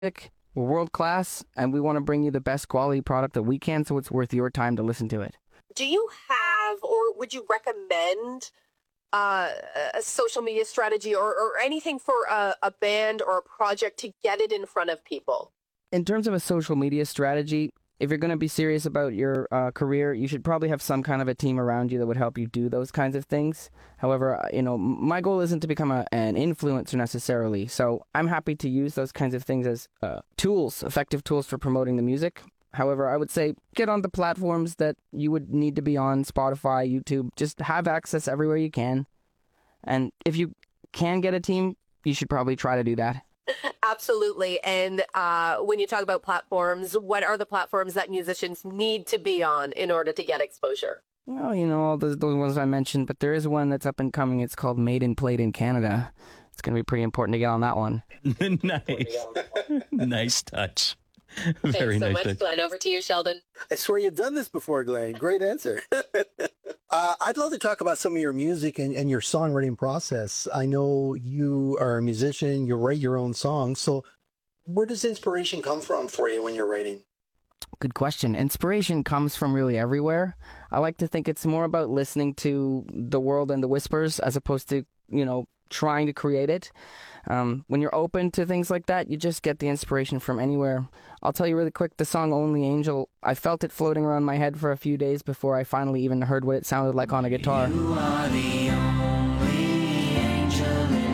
We're world class, and we want to bring you the best quality product that we can, so it's worth your time to listen to it. Do you have, or would you recommend uh, a social media strategy or anything for a band or a project to get it in front of people? In terms of a social media strategy, if you're going to be serious about your career, you should probably have some kind of a team around you that would help you do those kinds of things. However, my goal isn't to become an influencer necessarily, so I'm happy to use those kinds of things as tools, effective tools for promoting the music. However, I would say get on the platforms that you would need to be on, Spotify, YouTube. Just have access everywhere you can. And if you can get a team, you should probably try to do that. Absolutely. And when you talk about platforms, what are the platforms that musicians need to be on in order to get exposure? Well, all those ones I mentioned, but there is one that's up and coming. It's called Made and Played in Canada. It's going to be pretty important to get on that one. Nice. Nice touch. Very Thanks so nice much, touch. Glenn. Over to you, Sheldon. I swear you've done this before, Glenn. Great answer. I'd love to talk about some of your music and your songwriting process. I know you are a musician, you write your own songs. So where does inspiration come from for you when you're writing? Good question. Inspiration comes from really everywhere. I like to think it's more about listening to the world and the whispers as opposed to, trying to create it. When you're open to things like that, you just get the inspiration from anywhere. I'll tell you really quick, the song Only Angel, I felt it floating around my head for a few days before I finally even heard what it sounded like on a guitar. You are the only angel in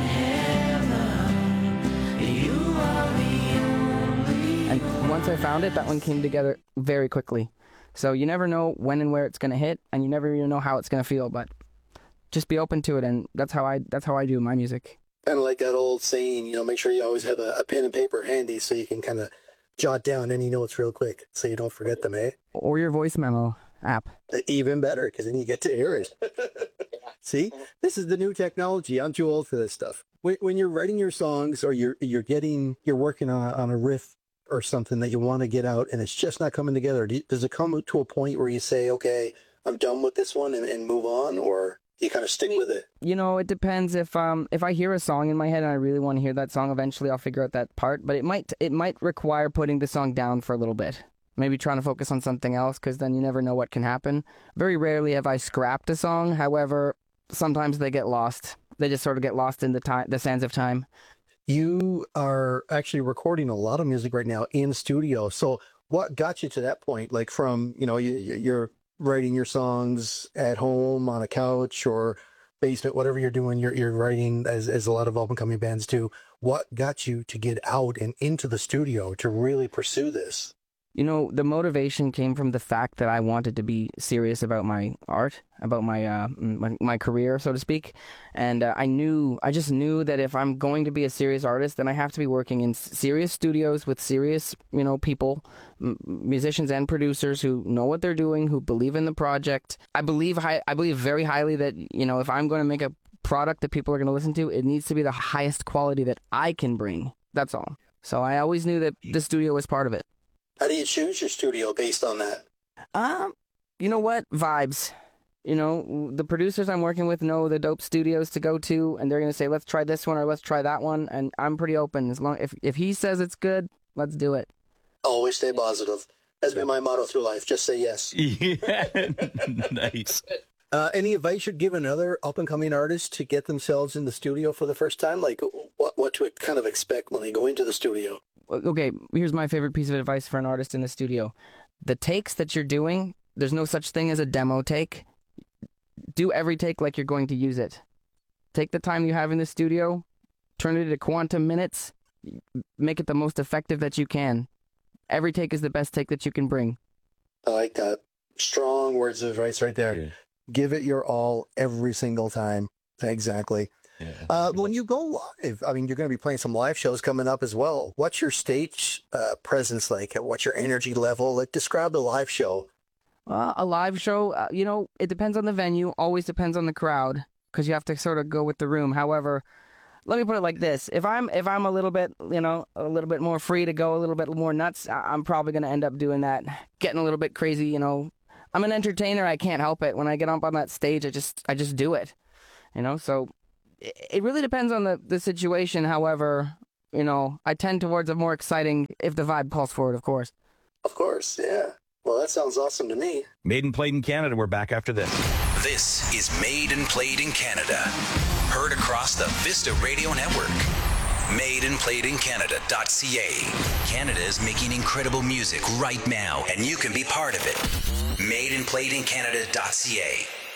heaven. You are the only. And once I found it, that one came together very quickly. So you never know when and where it's going to hit, and you never even know how it's going to feel, but just be open to it, and that's how I do my music. Kind of like that old saying, make sure you always have a pen and paper handy so you can kind of jot down any notes real quick so you don't forget them, eh? Or your voice memo app. Even better, because then you get to hear it. See, this is the new technology. I'm too old for this stuff. When you're writing your songs or you're working on a riff or something that you want to get out and it's just not coming together, does it come to a point where you say, okay, I'm done with this one and move on, or you kind of stick with it? It depends. If I hear a song in my head and I really want to hear that song, eventually I'll figure out that part. But it might require putting the song down for a little bit. Maybe trying to focus on something else, because then you never know what can happen. Very rarely have I scrapped a song. However, sometimes they get lost. They just sort of get lost in the sands of time. You are actually recording a lot of music right now in studio. So what got you to that point? Like from, you're writing your songs at home on a couch or basement, whatever you're doing, you're writing as a lot of up-and-coming bands do. What got you to get out and into the studio to really pursue this? The motivation came from the fact that I wanted to be serious about my art, about my career, so to speak. And I just knew that if I'm going to be a serious artist, then I have to be working in serious studios with serious, people, musicians and producers who know what they're doing, who believe in the project. I believe very highly that, if I'm going to make a product that people are going to listen to, it needs to be the highest quality that I can bring. That's all. So I always knew that the studio was part of it. How do you choose your studio based on that? You know what? Vibes. The producers I'm working with know the dope studios to go to, and they're going to say, let's try this one or let's try that one. And I'm pretty open. As long if he says it's good, let's do it. Always stay positive. That's been my motto through life. Just say yes. Yeah. Nice. Any advice you'd give another up-and-coming artist to get themselves in the studio for the first time? Like what to kind of expect when they go into the studio? Okay, here's my favorite piece of advice for an artist in the studio. The takes that you're doing, there's no such thing as a demo take. Do every take like you're going to use it. Take the time you have in the studio, turn it into quantum minutes, make it the most effective that you can. Every take is the best take that you can bring. I like that. Strong words of advice right there. Yeah. Give it your all every single time. Exactly. Yeah. When you go live, you're going to be playing some live shows coming up as well. What's your stage presence like? What's your energy level? Like, describe the live show. A live show, it depends on the venue, always depends on the crowd, because you have to sort of go with the room. However, let me put it like this. If I'm a little bit, a little bit more free to go, a little bit more nuts, I'm probably going to end up doing that, getting a little bit crazy, I'm an entertainer, I can't help it. When I get up on that stage, I just do it, so it really depends on the situation. However, I tend towards a more exciting, if the vibe calls for it, of course. Of course, yeah. Well, that sounds awesome to me. Made and Played in Canada. We're back after this. This is Made and Played in Canada. Heard across the Vista Radio Network. MadeandPlayedInCanada.ca. Canada is making incredible music right now, and you can be part of it. MadeandPlayedInCanada.ca.